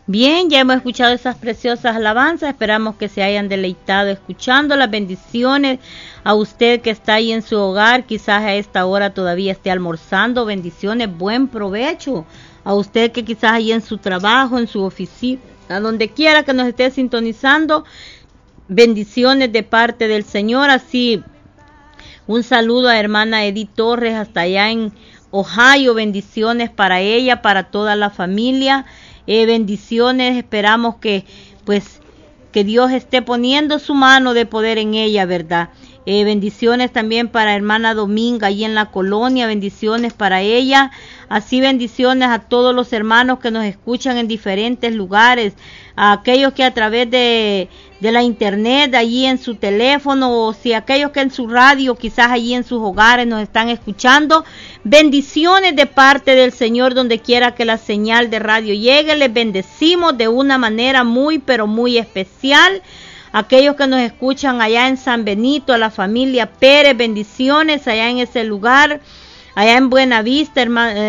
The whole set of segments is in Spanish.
Bien, ya hemos escuchado esas preciosas alabanzas, esperamos que se hayan deleitado escuchando las bendiciones a usted que está ahí en su hogar, quizás a esta hora todavía esté almorzando, bendiciones, buen provecho a usted que quizás ahí en su trabajo, en su oficina, a donde quiera que nos esté sintonizando, bendiciones de parte del Señor. Así un saludo a hermana Edith Torres hasta allá en Ohio, bendiciones para ella, para toda la familia. Bendiciones, esperamos que Dios esté poniendo su mano de poder en ella, ¿verdad? Bendiciones también para hermana Dominga ahí en la colonia, bendiciones para ella, así bendiciones a todos los hermanos que nos escuchan en diferentes lugares, a aquellos que a través de la internet, allí en su teléfono, o si aquellos que en su radio, quizás allí en sus hogares nos están escuchando, bendiciones de parte del Señor donde quiera que la señal de radio llegue, les bendecimos de una manera muy pero muy especial. Aquellos que nos escuchan allá en San Benito, a la familia Pérez, bendiciones allá en ese lugar, allá en Buenavista,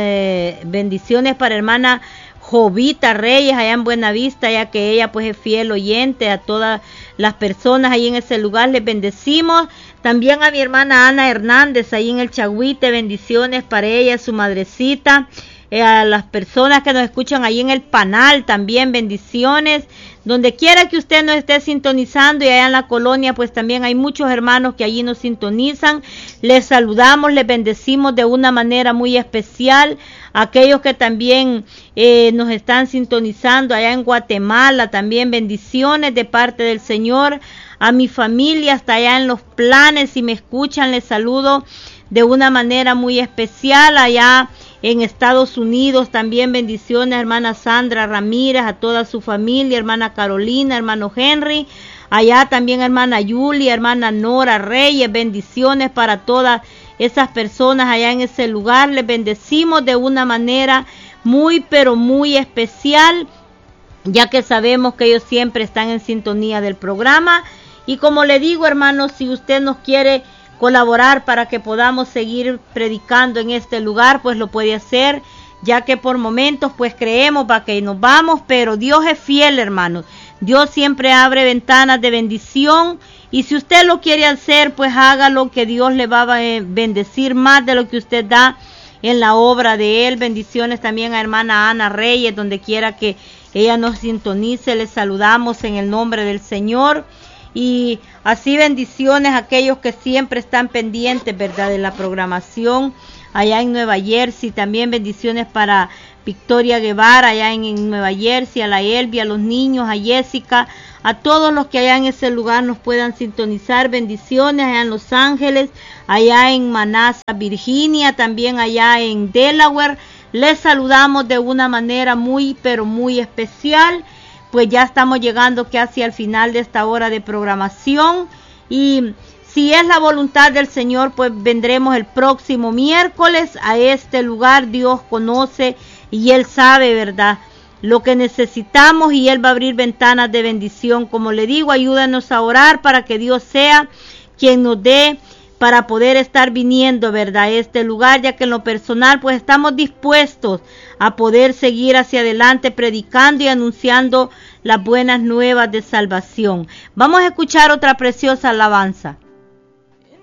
bendiciones para hermana Jovita Reyes allá en Buenavista, ya que ella pues es fiel oyente a todas las personas ahí en ese lugar, les bendecimos. También a mi hermana Ana Hernández ahí en el Chagüite, bendiciones para ella, su madrecita. A las personas que nos escuchan ahí en el Panal también bendiciones, donde quiera que usted nos esté sintonizando, y allá en la colonia pues también hay muchos hermanos que allí nos sintonizan, les saludamos, les bendecimos de una manera muy especial. Aquellos que también nos están sintonizando allá en Guatemala, también bendiciones de parte del Señor. A mi familia hasta allá en Los Planes, si me escuchan, les saludo de una manera muy especial. Allá en Estados Unidos también bendiciones, hermana Sandra Ramírez, a toda su familia, hermana Carolina, hermano Henry, allá también hermana Julia, hermana Nora Reyes, bendiciones para todas esas personas allá en ese lugar, les bendecimos de una manera muy pero muy especial, ya que sabemos que ellos siempre están en sintonía del programa. Y como le digo, hermanos, si usted nos quiere colaborar para que podamos seguir predicando en este lugar, pues lo puede hacer, ya que por momentos pues creemos para que nos vamos, pero Dios es fiel, hermanos. Dios siempre abre ventanas de bendición, y si usted lo quiere hacer, pues hágalo, que Dios le va a bendecir más de lo que usted da en la obra de Él. Bendiciones también a hermana Ana Reyes, donde quiera que ella nos sintonice, les saludamos en el nombre del Señor. Y así bendiciones a aquellos que siempre están pendientes, ¿verdad?, de la programación allá en Nueva Jersey. También bendiciones para Victoria Guevara allá en Nueva Jersey, a la Elvia, a los niños, a Jessica, a todos los que allá en ese lugar nos puedan sintonizar. Bendiciones allá en Los Ángeles, allá en Manassas, Virginia, también allá en Delaware. Les saludamos de una manera muy pero muy especial. Pues ya estamos llegando casi al final de esta hora de programación, y si es la voluntad del Señor, pues vendremos el próximo miércoles a este lugar. Dios conoce y Él sabe, ¿verdad?, lo que necesitamos, y Él va a abrir ventanas de bendición. Como le digo, ayúdanos a orar para que Dios sea quien nos dé para poder estar viniendo, ¿verdad?, a este lugar, ya que en lo personal pues estamos dispuestos a poder seguir hacia adelante predicando y anunciando las buenas nuevas de salvación. Vamos a escuchar otra preciosa alabanza.